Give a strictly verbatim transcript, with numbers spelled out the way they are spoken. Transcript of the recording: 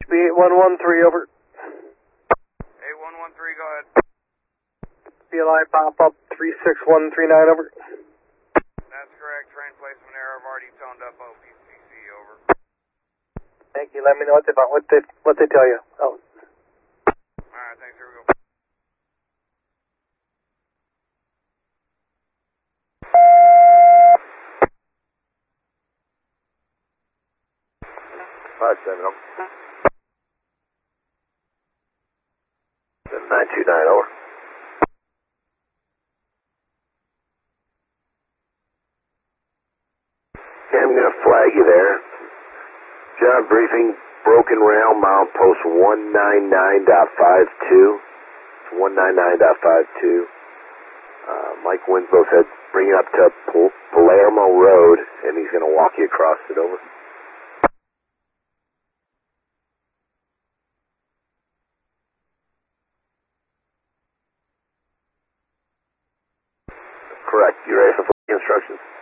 B eight one one three, over. eight one one three, go ahead. B L I pop up three six one three nine, over. That's correct. Train placement error. I've already toned up O P C C, over. Thank you. Let me know what they, what they, what they tell you. Oh. Alright, thanks. Here we go. Five seven, over. Seven nine two nine, over. Okay, I'm going to flag you there. Job briefing, broken rail, mile post one ninety-nine point five two. It's one ninety-nine point five two. Uh, Mike Winslow said bring you up to Pal- Palermo Road, and he's going to walk you across it, over. Correct. You ready for instructions?